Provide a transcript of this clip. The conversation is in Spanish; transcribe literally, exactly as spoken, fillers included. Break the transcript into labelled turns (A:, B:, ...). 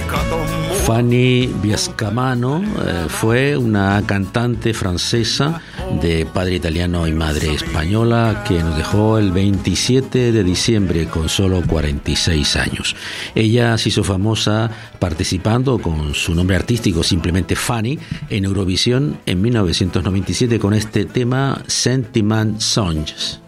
A: Fanny Viescamano eh, fue una cantante francesa de padre italiano y madre española que nos dejó el veintisiete de diciembre con solo cuarenta y seis años. Ella se hizo famosa participando con su nombre artístico, simplemente Fanny, en Eurovisión en mil novecientos noventa y siete con este tema Sentiment Songs.